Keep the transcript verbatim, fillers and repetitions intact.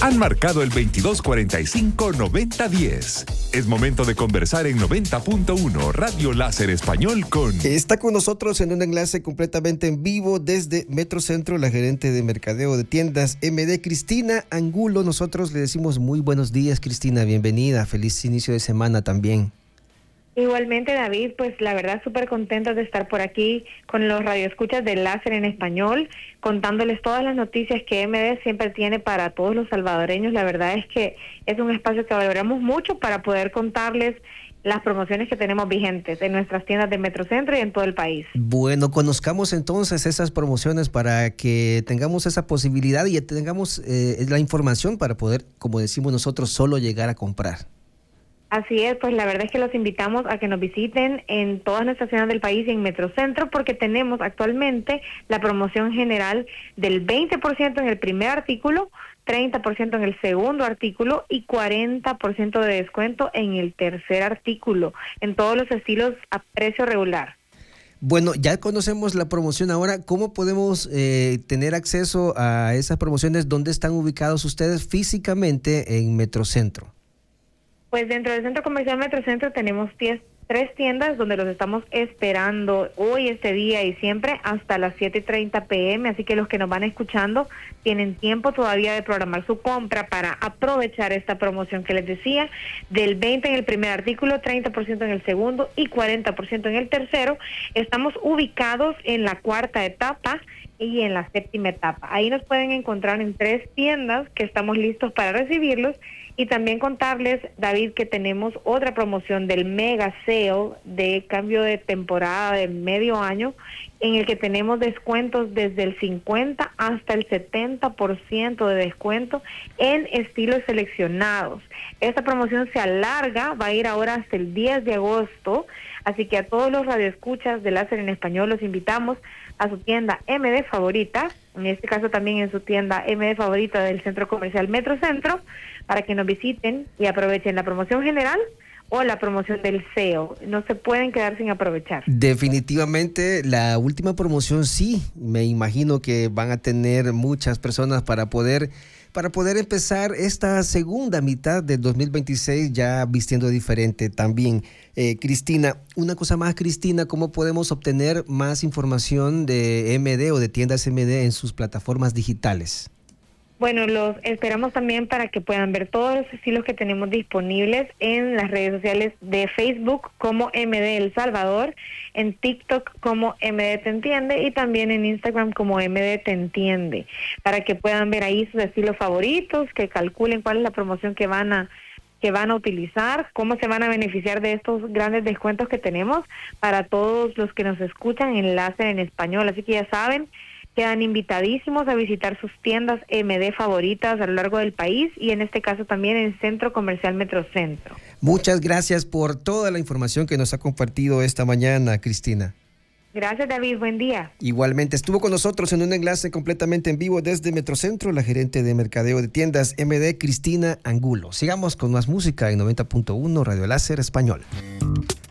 han marcado el veintidós cuarenta y cinco noventa diez. Es momento de conversar en noventa punto uno Radio Láser Español con... Está con nosotros en un enlace completamente en vivo desde Metrocentro, la gerente de mercadeo de tiendas M D, Cristina Angulo. Nosotros le decimos muy buenos días, Cristina, bienvenida, feliz inicio de semana también. Igualmente, David, pues la verdad súper contenta de estar por aquí con los radioescuchas de Láser en Español, contándoles todas las noticias que M D siempre tiene para todos los salvadoreños. La verdad es que es un espacio que valoramos mucho para poder contarles las promociones que tenemos vigentes en nuestras tiendas de Metrocentro y en todo el país. Bueno, conozcamos entonces esas promociones para que tengamos esa posibilidad y tengamos eh, la información para poder, como decimos nosotros, solo llegar a comprar. Así es, pues la verdad es que los invitamos a que nos visiten en todas nuestras ciudades del país y en Metrocentro, porque tenemos actualmente la promoción general del veinte por ciento en el primer artículo, treinta por ciento en el segundo artículo y cuarenta por ciento de descuento en el tercer artículo, en todos los estilos a precio regular. Bueno, ya conocemos la promoción ahora. ¿Cómo podemos eh, tener acceso a esas promociones? ¿Dónde están ubicados ustedes físicamente en Metrocentro? Pues dentro del Centro Comercial Metrocentro tenemos diez, tres tiendas donde los estamos esperando hoy, este día y siempre hasta las siete y treinta pm, así que los que nos van escuchando tienen tiempo todavía de programar su compra para aprovechar esta promoción que les decía, del veinte en el primer artículo, treinta por ciento en el segundo y cuarenta por ciento en el tercero. Estamos ubicados en la cuarta etapa y en la séptima etapa. Ahí nos pueden encontrar en tres tiendas que estamos listos para recibirlos. Y también contarles, David, que tenemos otra promoción del Mega Sale de cambio de temporada de medio año, en el que tenemos descuentos desde el cincuenta hasta el setenta por ciento de descuento en estilos seleccionados. Esta promoción se alarga, va a ir ahora hasta el diez de agosto, así que a todos los radioescuchas de Láser en Español los invitamos a su tienda M D favorita, en este caso también en su tienda M D favorita del Centro Comercial Metrocentro, para que nos visiten y aprovechen la promoción general o la promoción del S E O. No se pueden quedar sin aprovechar. Definitivamente la última promoción sí, me imagino que van a tener muchas personas para poder para poder empezar esta segunda mitad del dos mil veintiséis ya vistiendo diferente también. Eh, Cristina, una cosa más, Cristina, ¿cómo podemos obtener más información de M D o de tiendas M D en sus plataformas digitales? Bueno, los esperamos también para que puedan ver todos los estilos que tenemos disponibles en las redes sociales de Facebook como M D El Salvador, en TikTok como M D Te Entiende y también en Instagram como M D Te Entiende, para que puedan ver ahí sus estilos favoritos, que calculen cuál es la promoción que van a que van a utilizar, cómo se van a beneficiar de estos grandes descuentos que tenemos para todos los que nos escuchan en Láser en Español. Así que ya saben, quedan invitadísimos a visitar sus tiendas M D favoritas a lo largo del país y en este caso también en Centro Comercial Metrocentro. Muchas gracias por toda la información que nos ha compartido esta mañana, Cristina. Gracias, David. Buen día. Igualmente, estuvo con nosotros en un enlace completamente en vivo desde Metrocentro, la gerente de mercadeo de tiendas M D, Cristina Angulo. Sigamos con más música en noventa punto uno Radio Láser Español.